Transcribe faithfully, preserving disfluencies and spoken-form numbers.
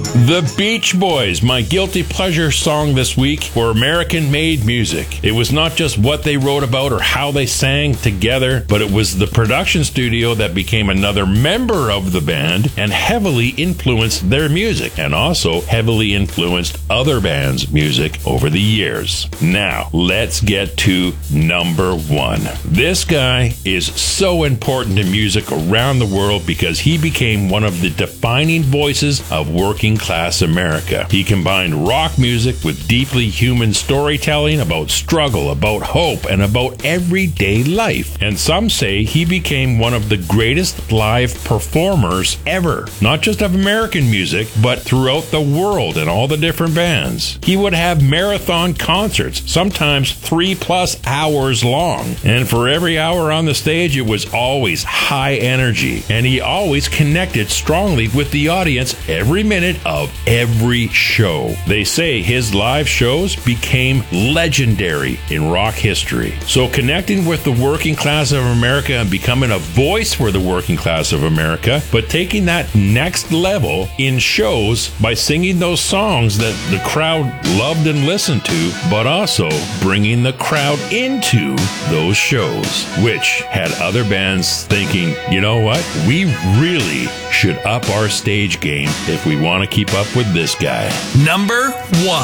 The Beach Boys, my guilty pleasure song this week for American-made music. It was not just what they wrote about or how they sang together, but it was the production studio that became another member of the band and heavily influenced their music, and also heavily influenced other bands' music over the years. Now, let's get to number one. This guy is so important to music around the world because he became one of the defining voices of working class America. He combined rock music with deeply human storytelling about struggle, about hope, and about everyday life. And some say he became one of the greatest live performers ever, not just of American music, but throughout the world in all the different bands. He would have marathon concerts, sometimes three plus hours long. And for every hour on the stage, it was always high energy. And he always connected strongly with the audience every minute of every show. They say his live shows became legendary in rock history. So connecting with the working class of America and becoming a voice for the working class of America, but taking that next level in shows by singing those songs that the crowd loved and listened to, but also bringing the crowd into those shows, which had other bands thinking, you know what, we really should up our stage game if we want to keep up with this guy. Number one.